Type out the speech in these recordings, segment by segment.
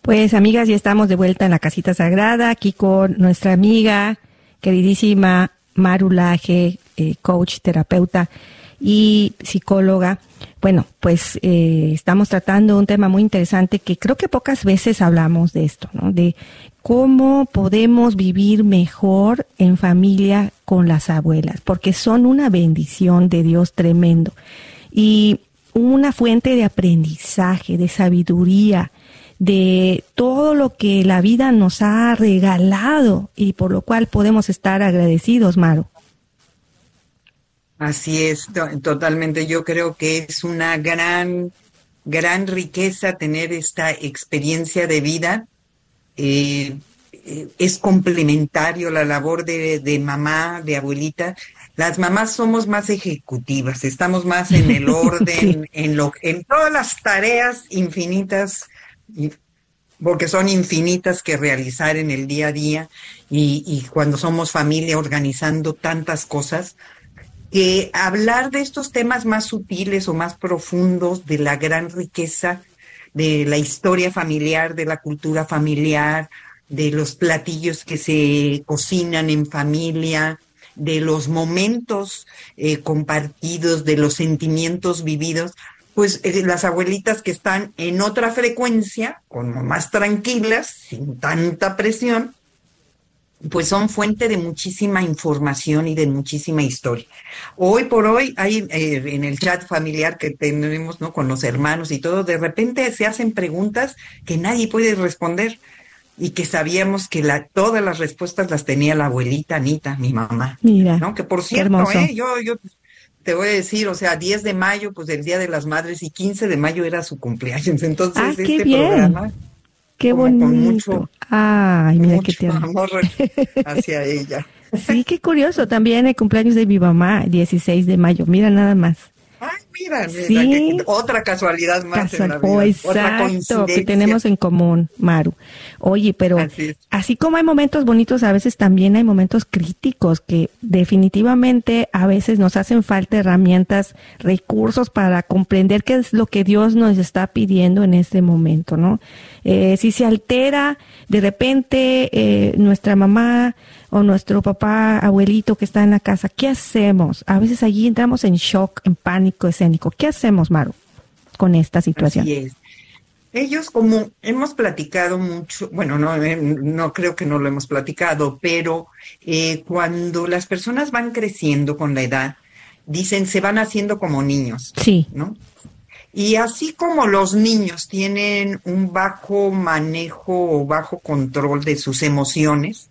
Pues amigas, ya estamos de vuelta en la Casita Sagrada, aquí con nuestra amiga queridísima Maru Laje, coach, terapeuta y psicóloga. Bueno, pues estamos tratando un tema muy interesante que creo que pocas veces hablamos de esto, ¿no? De cómo podemos vivir mejor en familia con las abuelas, porque son una bendición de Dios tremendo y una fuente de aprendizaje, de sabiduría, de todo lo que la vida nos ha regalado y por lo cual podemos estar agradecidos, Maru. Así es, totalmente. Yo creo que es una gran riqueza tener esta experiencia de vida. Es complementario la labor de mamá, de abuelita. Las mamás somos más ejecutivas, estamos más en el orden, sí, en todas las tareas infinitas, porque son infinitas que realizar en el día a día, y cuando somos familia organizando tantas cosas, que hablar de estos temas más sutiles o más profundos, de la gran riqueza de la historia familiar, de la cultura familiar, de los platillos que se cocinan en familia, de los momentos compartidos, de los sentimientos vividos, pues las abuelitas que están en otra frecuencia, como más tranquilas, sin tanta presión, pues son fuente de muchísima información y de muchísima historia. Hoy por hoy hay en el chat familiar que tenemos, ¿no?, con los hermanos y todo, de repente se hacen preguntas que nadie puede responder y que sabíamos que todas las respuestas las tenía la abuelita Anita, mi mamá. Mira, ¿no? Que por cierto, yo te voy a decir, o sea, 10 de mayo, pues el Día de las Madres, y 15 de mayo era su cumpleaños. Entonces, qué bien. Programa, qué bonito. Con mucho, ay, mira mucho qué tierno. amor hacia ella. Sí, qué curioso. También el cumpleaños de mi mamá, 16 de mayo. Mira nada más. Ay, mira, sí. Otra casualidad más en la vida. Exacto, otra coincidencia que tenemos en común, Maru. Oye, pero así como hay momentos bonitos, a veces también hay momentos críticos que definitivamente a veces nos hacen falta herramientas, recursos para comprender qué es lo que Dios nos está pidiendo en este momento, ¿no? Si se altera de repente nuestra mamá o nuestro papá, abuelito que está en la casa, ¿qué hacemos? A veces allí entramos en shock, en pánico escénico. ¿Qué hacemos, Maru, con esta situación? Así es. Ellos, como hemos platicado mucho, bueno, no creo que no lo hemos platicado, pero cuando las personas van creciendo con la edad, dicen, se van haciendo como niños. Sí. ¿No? Y así como los niños tienen un bajo manejo o bajo control de sus emociones,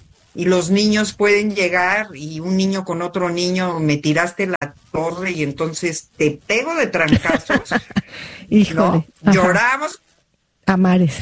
y los niños pueden llegar y un niño con otro niño, me tiraste la torre y entonces te pego de trancazos. Híjole. ¿No? Lloramos. A mares.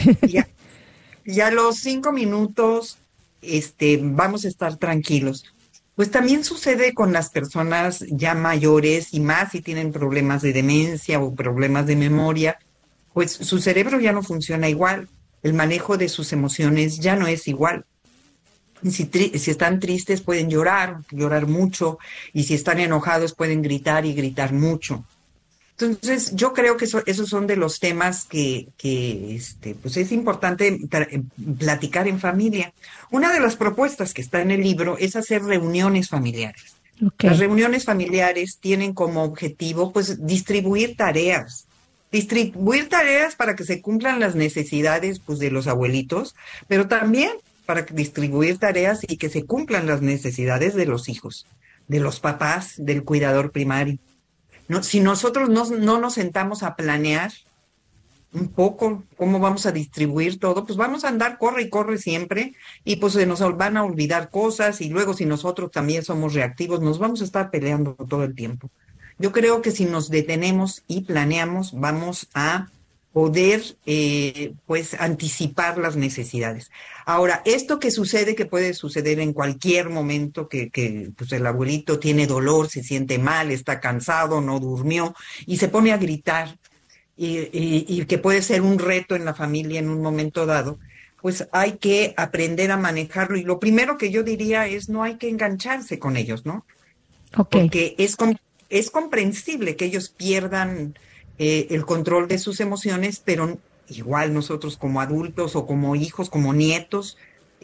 Y a los 5 minutos vamos a estar tranquilos. Pues también sucede con las personas ya mayores, y más si tienen problemas de demencia o problemas de memoria, pues su cerebro ya no funciona igual. El manejo de sus emociones ya no es igual. Si están tristes pueden llorar mucho, y si están enojados pueden gritar y gritar mucho. Entonces, yo creo que esos son de los temas que pues es importante platicar en familia. Una de las propuestas que está en el libro es hacer reuniones familiares. Okay. Las reuniones familiares tienen como objetivo, pues, distribuir tareas para que se cumplan las necesidades, pues, de los abuelitos, pero también para distribuir tareas y que se cumplan las necesidades de los hijos, de los papás, del cuidador primario. No, si nosotros no nos sentamos a planear un poco cómo vamos a distribuir todo, pues vamos a andar corre y corre siempre, y pues se nos van a olvidar cosas, y luego si nosotros también somos reactivos, nos vamos a estar peleando todo el tiempo. Yo creo que si nos detenemos y planeamos, vamos a poder pues anticipar las necesidades. Ahora, esto que sucede, que puede suceder en cualquier momento, que pues el abuelito tiene dolor, se siente mal, está cansado, no durmió y se pone a gritar, y que puede ser un reto en la familia en un momento dado, pues hay que aprender a manejarlo. Y lo primero que yo diría es, no hay que engancharse con ellos, ¿no? Okay. Porque es comprensible que ellos pierdan el control de sus emociones, pero igual nosotros como adultos o como hijos, como nietos,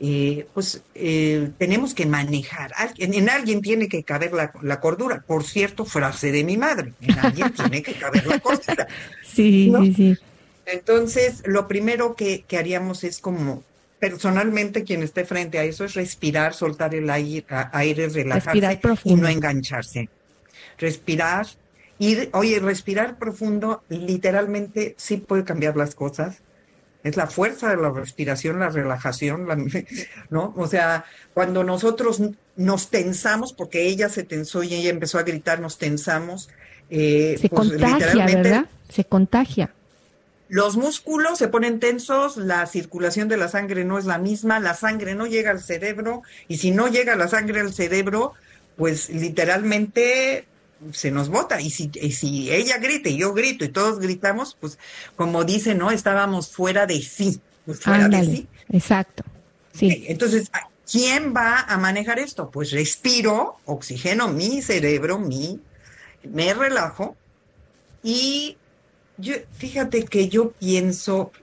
tenemos que manejar. En alguien tiene que caber la cordura. Por cierto, frase de mi madre, en alguien tiene que caber la cordura, Sí, ¿no? sí, sí. Entonces, lo primero que haríamos es como, personalmente, quien esté frente a eso, es respirar, soltar el aire, Respirar relajarse y no profundo. engancharse. Respirar, oye, respirar profundo literalmente sí puede cambiar las cosas. Es la fuerza de la respiración, la relajación, ¿no? O sea, cuando nosotros nos tensamos, porque ella se tensó y ella empezó a gritar, nos tensamos, Se pues contagia, literalmente ¿verdad? Se contagia. los músculos se ponen tensos, la circulación de la sangre no es la misma, la sangre no llega al cerebro, y si no llega la sangre al cerebro, pues literalmente se nos bota. Y si ella grita y yo grito y todos gritamos, pues como dicen, ¿no? Estábamos fuera de sí, pues fuera de Ándale, sí. exacto. Ok, Sí, entonces, ¿quién va a manejar esto? Pues respiro, oxigeno mi cerebro, me relajo y fíjate que yo pienso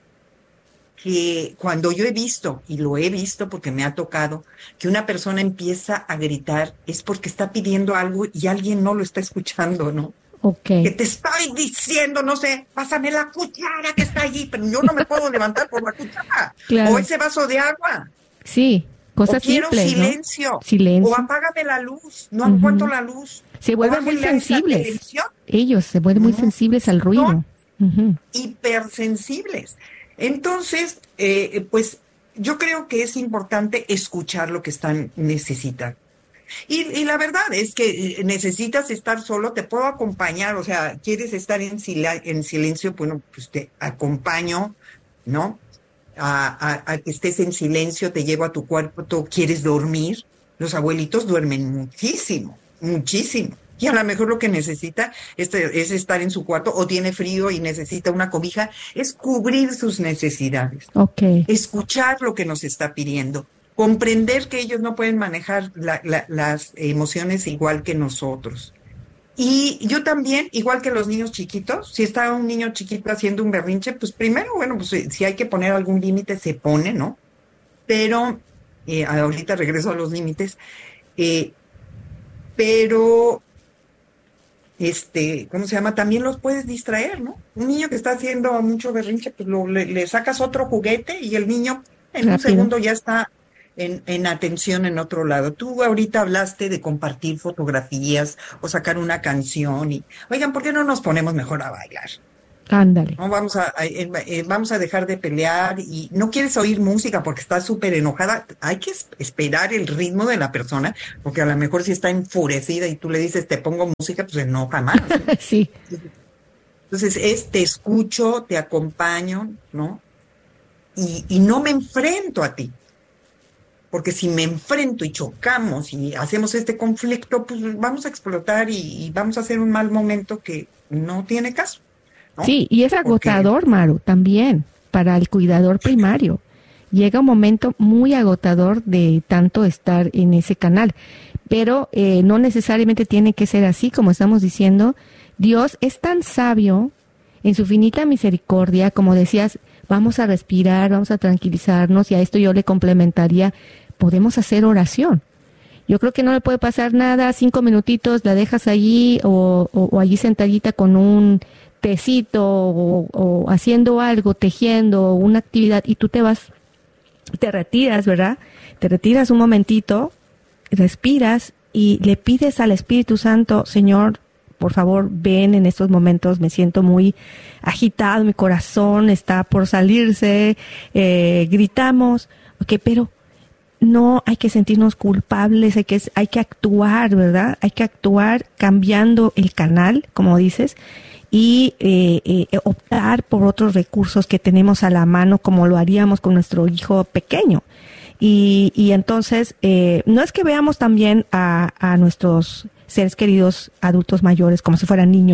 que cuando yo he visto, y lo he visto porque me ha tocado, que una persona empieza a gritar, es porque está pidiendo algo y alguien no lo está escuchando, ¿no? ok. Que te estoy diciendo, no sé, pásame la cuchara que está allí, pero yo no me puedo levantar por la cuchara, o Claro. ese vaso de agua, Sí, o cosas quiero simples, ¿no? silencio, o Silencio. apágame la luz, no aguanto Ujú. la luz, Se o vuelven muy bájenle a esa sensibles. televisión. Ellos se vuelven muy No, sensibles al son ruido. Ujú. hipersensibles. Entonces, pues yo creo que es importante escuchar lo que están necesitando. Y la verdad es que necesitas estar solo, te puedo acompañar, o sea, quieres estar en silencio, bueno, pues te acompaño, ¿no? A que estés en silencio, te llevo a tu cuarto, tú quieres dormir. Los abuelitos duermen muchísimo, muchísimo. Y a lo mejor lo que necesita es estar en su cuarto o tiene frío y necesita una cobija, es cubrir sus necesidades, Ok. escuchar lo que nos está pidiendo, comprender que ellos no pueden manejar las emociones igual que nosotros. Y yo también, igual que los niños chiquitos, si está un niño chiquito haciendo un berrinche, pues primero, bueno, pues si hay que poner algún límite, se pone, ¿no? Pero, ahorita regreso a los límites, eh, pero, ¿cómo se llama? También los puedes distraer, ¿no? Un niño que está haciendo mucho berrinche, pues le sacas otro juguete y el niño en un Rápido. segundo ya está en atención en otro lado. Tú ahorita hablaste de compartir fotografías o sacar una canción y, oigan, ¿por qué no nos ponemos mejor a bailar? Ándale. No vamos a dejar de pelear y no quieres oír música porque estás súper enojada. Hay que esperar el ritmo de la persona, porque a lo mejor si está enfurecida y tú le dices te pongo música, pues se enoja más, ¿no? Sí. Entonces te escucho, te acompaño, ¿no? Y no me enfrento a ti, porque si me enfrento y chocamos y hacemos este conflicto, pues vamos a explotar y vamos a hacer un mal momento que no tiene caso, ¿no? Sí, y es Porque agotador, Maru, también, para el cuidador primario. Llega un momento muy agotador de tanto estar en ese canal, pero no necesariamente tiene que ser así, como estamos diciendo. Dios es tan sabio en su finita misericordia, como decías, vamos a respirar, vamos a tranquilizarnos, y a esto yo le complementaría, podemos hacer oración. Yo creo que no le puede pasar nada, 5 minutitos la dejas allí o allí sentadita con un tecito o haciendo algo, tejiendo, una actividad, y tú te vas, te retiras, ¿verdad? Te retiras un momentito, respiras y le pides al Espíritu Santo, Señor, por favor, ven en estos momentos, me siento muy agitado, mi corazón está por salirse, gritamos, ok, pero no hay que sentirnos culpables, hay que actuar, ¿verdad? Hay que actuar cambiando el canal, como dices, y optar por otros recursos que tenemos a la mano, como lo haríamos con nuestro hijo pequeño. Y entonces, no es que veamos también a nuestros seres queridos adultos mayores como si fueran niños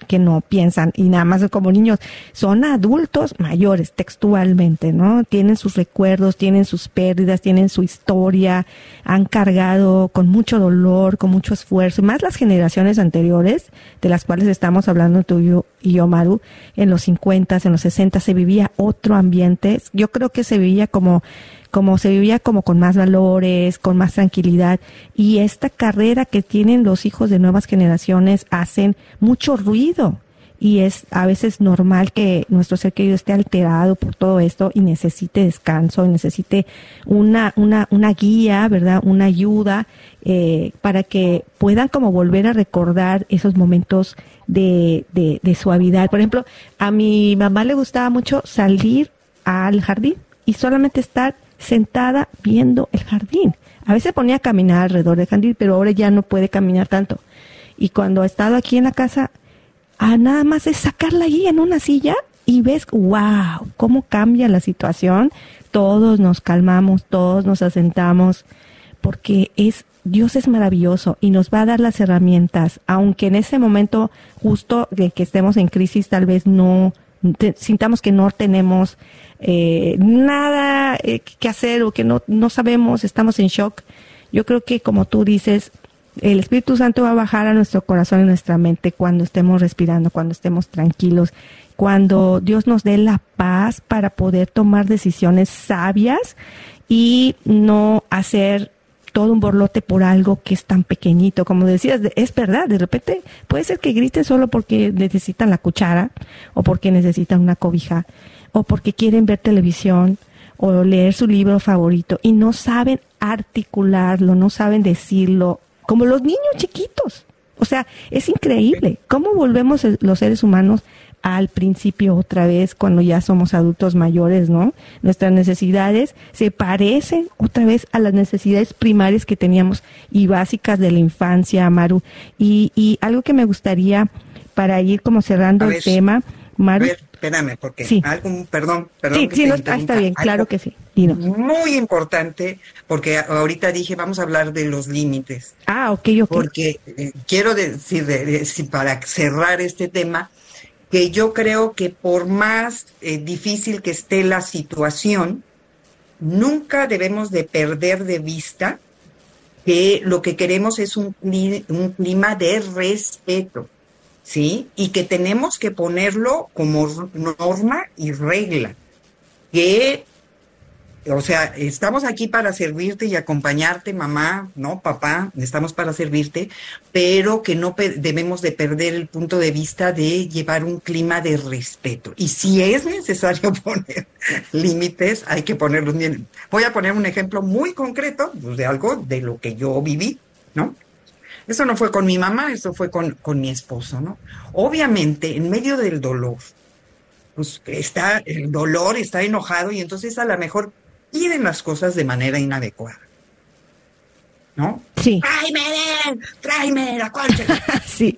que no piensan y nada más como niños, son adultos mayores textualmente, ¿no? Tienen sus recuerdos, tienen sus pérdidas, tienen su historia, han cargado con mucho dolor, con mucho esfuerzo, más las generaciones anteriores, de las cuales estamos hablando tú y yo, Maru, en los 50, en los 60 se vivía otro ambiente. Yo creo que se vivía como se vivía como con más valores, con más tranquilidad, y esta carrera que tienen los hijos de nuevas generaciones hacen mucho ruido, y es a veces normal que nuestro ser querido esté alterado por todo esto y necesite descanso, y necesite una guía, ¿verdad? Una ayuda, para que puedan como volver a recordar esos momentos de suavidad. Por ejemplo, a mi mamá le gustaba mucho salir al jardín y solamente estar sentada viendo el jardín. A veces ponía a caminar alrededor del jardín, pero ahora ya no puede caminar tanto. Y cuando ha estado aquí en la casa, nada más es sacarla ahí en una silla y ves, wow, cómo cambia la situación. Todos nos calmamos, todos nos asentamos, porque Dios es maravilloso y nos va a dar las herramientas, aunque en ese momento justo de que estemos en crisis tal vez sintamos que no tenemos nada que hacer o que no sabemos, estamos en shock. Yo creo que, como tú dices, el Espíritu Santo va a bajar a nuestro corazón y nuestra mente cuando estemos respirando, cuando estemos tranquilos, cuando Dios nos dé la paz para poder tomar decisiones sabias y no hacer todo un borlote por algo que es tan pequeñito. Como decías, es verdad, de repente puede ser que griten solo porque necesitan la cuchara, o porque necesitan una cobija, o porque quieren ver televisión, o leer su libro favorito, y no saben articularlo, no saben decirlo, como los niños chiquitos. O sea, es increíble cómo volvemos los seres humanos al principio otra vez cuando ya somos adultos mayores, ¿no? Nuestras necesidades se parecen otra vez a las necesidades primarias que teníamos y básicas de la infancia, Maru. Y algo que me gustaría, para ir como cerrando el tema, Maru. A ver, espérame, porque sí. perdón. Sí, no, está bien, claro que sí. Dinos. Muy importante, porque ahorita dije, vamos a hablar de los límites. Ok. Porque quiero decir, para cerrar este tema, que yo creo que por más difícil que esté la situación, nunca debemos de perder de vista que lo que queremos es un clima de respeto, ¿sí? Y que tenemos que ponerlo como norma y regla, que, o sea, estamos aquí para servirte y acompañarte, mamá, ¿no? Papá, estamos para servirte, pero que no debemos de perder el punto de vista de llevar un clima de respeto. Y si es necesario poner límites, hay que ponerlos bien. Voy a poner un ejemplo muy concreto, pues, de algo de lo que yo viví, ¿no? Eso no fue con mi mamá, eso fue con mi esposo, ¿no? Obviamente, en medio del dolor, pues está el dolor, está enojado, y entonces a lo mejor piden las cosas de manera inadecuada, ¿no? Sí. ¡Tráeme la concha! Sí.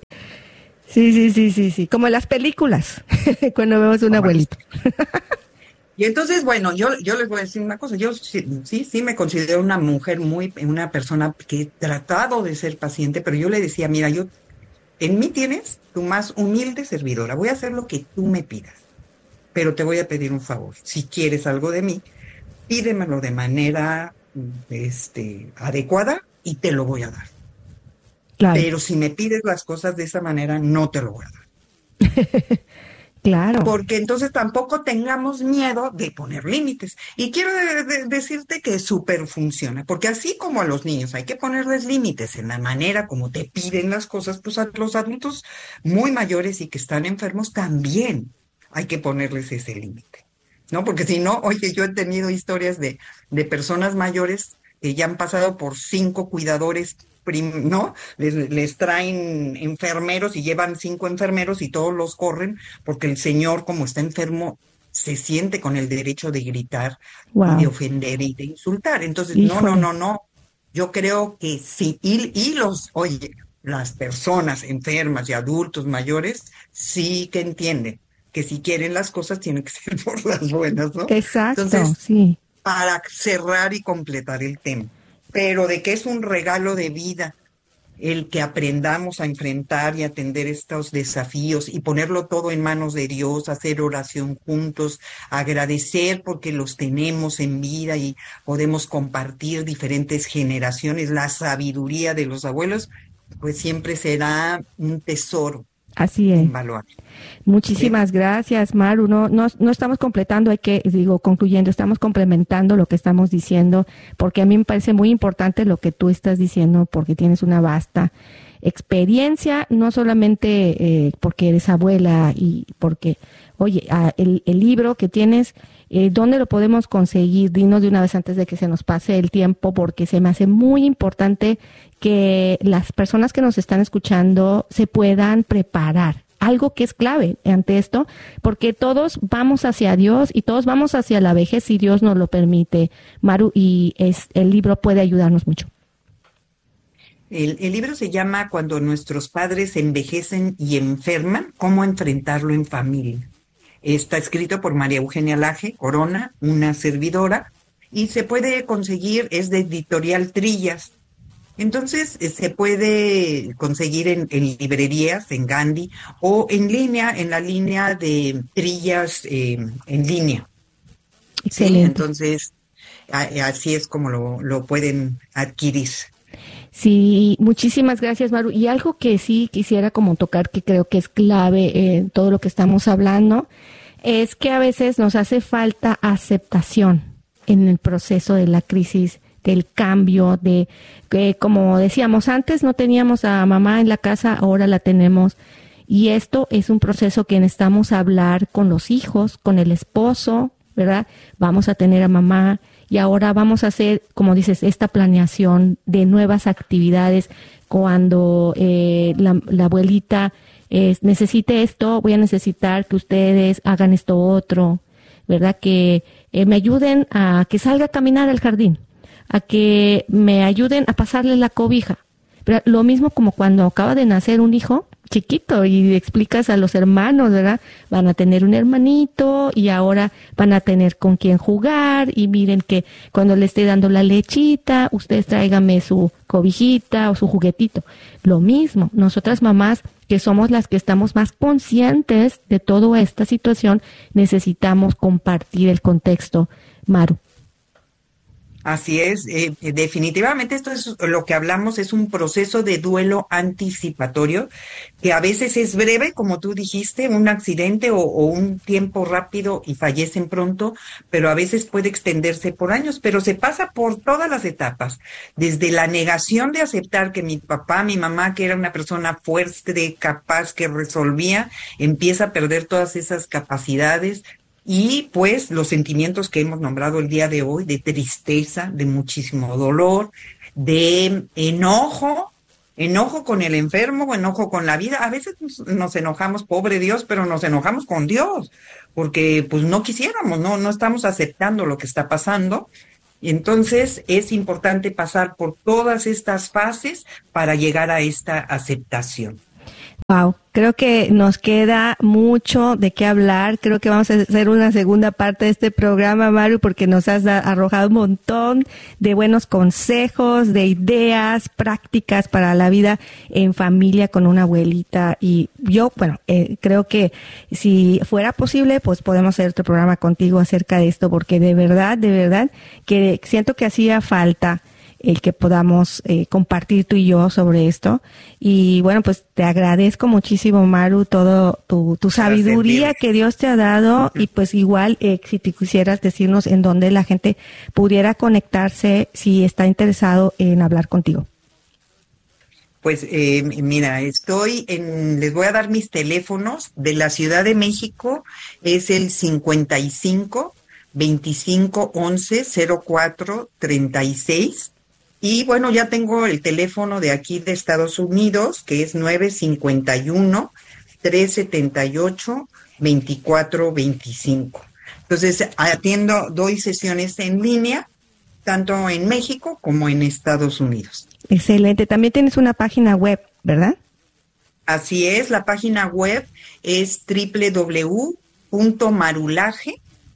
Como en las películas, cuando vemos un abuelito. Y entonces, bueno, yo les voy a decir una cosa. Yo sí me considero una mujer una persona que he tratado de ser paciente, pero yo le decía, mira, en mí tienes tu más humilde servidora. Voy a hacer lo que tú me pidas, pero te voy a pedir un favor. Si quieres algo de mí, pídemelo de manera adecuada y te lo voy a dar. Claro. Pero si me pides las cosas de esa manera, no te lo voy a dar. Claro. Porque entonces tampoco tengamos miedo de poner límites. Y quiero decirte que súper funciona, porque así como a los niños hay que ponerles límites en la manera como te piden las cosas, pues a los adultos muy mayores y que están enfermos también hay que ponerles ese límite, ¿no? Porque si no, oye, yo he tenido historias de personas mayores que ya han pasado por 5 cuidadores, ¿no? Les traen enfermeros y llevan 5 enfermeros y todos los corren porque el señor, como está enfermo, se siente con el derecho de gritar, y de ofender y de insultar. Entonces, no. Yo creo que sí. Y las personas enfermas y adultos mayores sí que entienden que si quieren las cosas tienen que ser por las buenas, ¿no? Exacto, entonces, sí. Para cerrar y completar el tema, pero de que es un regalo de vida el que aprendamos a enfrentar y atender estos desafíos y ponerlo todo en manos de Dios, hacer oración juntos, agradecer porque los tenemos en vida y podemos compartir diferentes generaciones. La sabiduría de los abuelos, pues siempre será un tesoro Así es. invaluable. Muchísimas gracias, Maru. No estamos completando, concluyendo, estamos complementando lo que estamos diciendo, porque a mí me parece muy importante lo que tú estás diciendo, porque tienes una vasta experiencia, no solamente porque eres abuela y porque, oye, el libro que tienes, ¿dónde lo podemos conseguir? Dinos de una vez antes de que se nos pase el tiempo, porque se me hace muy importante que las personas que nos están escuchando se puedan preparar. Algo que es clave ante esto, porque todos vamos hacia Dios y todos vamos hacia la vejez si Dios nos lo permite, Maru, y el libro puede ayudarnos mucho. El libro se llama Cuando nuestros padres envejecen y enferman, cómo enfrentarlo en familia. Está escrito por María Eugenia Laje Corona, una servidora, y se puede conseguir, es de Editorial Trillas. Entonces, se puede conseguir en librerías, en Gandhi, o en línea, en la línea de Trillas en línea. Excelente. Sí, entonces, así es como lo pueden adquirir. Sí, muchísimas gracias, Maru. Y algo que sí quisiera como tocar, que creo que es clave en todo lo que estamos hablando, es que a veces nos hace falta aceptación en el proceso de la crisis, del cambio, de que, como decíamos antes, no teníamos a mamá en la casa, ahora la tenemos. Y esto es un proceso que necesitamos hablar con los hijos, con el esposo, ¿verdad? Vamos a tener a mamá y ahora vamos a hacer, como dices, esta planeación de nuevas actividades. Cuando la abuelita necesite esto, voy a necesitar que ustedes hagan esto otro, ¿verdad? Que me ayuden a que salga a caminar al jardín, a que me ayuden a pasarle la cobija. Pero lo mismo como cuando acaba de nacer un hijo chiquito y explicas a los hermanos, ¿verdad? Van a tener un hermanito y ahora van a tener con quién jugar y miren que cuando le esté dando la lechita, ustedes tráiganme su cobijita o su juguetito. Lo mismo, nosotras mamás que somos las que estamos más conscientes de toda esta situación, necesitamos compartir el contexto, Maru. Así es, definitivamente esto es lo que hablamos, es un proceso de duelo anticipatorio que a veces es breve, como tú dijiste, un accidente o un tiempo rápido y fallecen pronto, pero a veces puede extenderse por años, pero se pasa por todas las etapas, desde la negación de aceptar que mi papá, mi mamá, que era una persona fuerte, capaz, que resolvía, empieza a perder todas esas capacidades. Y pues los sentimientos que hemos nombrado el día de hoy, de tristeza, de muchísimo dolor, de enojo con el enfermo, o enojo con la vida. A veces nos enojamos, pobre Dios, pero nos enojamos con Dios, porque pues no quisiéramos, no estamos aceptando lo que está pasando. Y entonces es importante pasar por todas estas fases para llegar a esta aceptación. Wow, creo que nos queda mucho de qué hablar. Creo que vamos a hacer una segunda parte de este programa, Maru, porque nos has arrojado un montón de buenos consejos, de ideas prácticas para la vida en familia con una abuelita. Y yo, creo que si fuera posible, pues podemos hacer otro programa contigo acerca de esto, porque de verdad, que siento que hacía falta el que podamos compartir tú y yo sobre esto. Y bueno, pues te agradezco muchísimo, Maru, todo tu sabiduría que Dios te ha dado. Y pues igual, si te quisieras decirnos en dónde la gente pudiera conectarse si está interesado en hablar contigo. Pues mira, les voy a dar mis teléfonos. De la Ciudad de México es el 55 25 11 04 36. Y bueno, ya tengo el teléfono de aquí de Estados Unidos, que es 951-378-2425. Entonces, doy sesiones en línea, tanto en México como en Estados Unidos. Excelente. También tienes una página web, ¿verdad? Así es, la página web es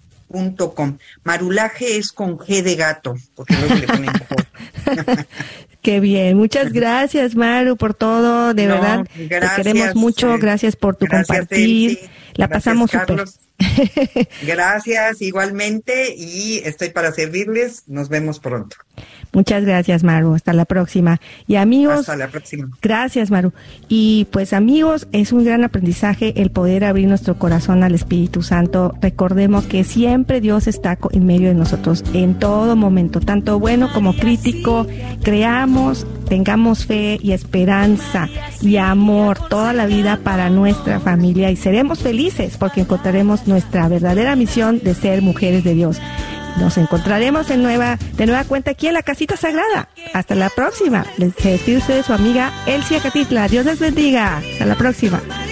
www.marulaje.com. Marulaje es con G de gato, porque luego le ponen Qué bien, muchas gracias, Maru, por todo, de verdad. Gracias, te queremos mucho, gracias por tu compartir. Elsie. La Gracias, pasamos súper. Carlos. Gracias, igualmente, y estoy para servirles. Nos vemos pronto. Muchas gracias, Maru. Hasta la próxima. Y amigos, hasta la próxima. Gracias, Maru. Y pues amigos, es un gran aprendizaje el poder abrir nuestro corazón al Espíritu Santo. Recordemos que siempre Dios está en medio de nosotros en todo momento, tanto bueno como crítico. Creamos, tengamos fe y esperanza y amor toda la vida para nuestra familia y seremos felices porque encontraremos nuestra verdadera misión de ser mujeres de Dios. Nos encontraremos de nueva cuenta aquí en la Casita Sagrada. Hasta la próxima. Se despide usted de su amiga Elsie Acatitla. Dios les bendiga. Hasta la próxima.